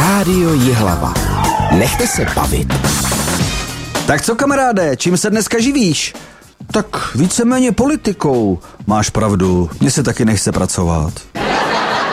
Rádio Jihlava. Nechte se bavit. Tak co, kamaráde, čím se dneska živíš? Tak víceméně politikou. Máš pravdu, mně se taky nechce pracovat.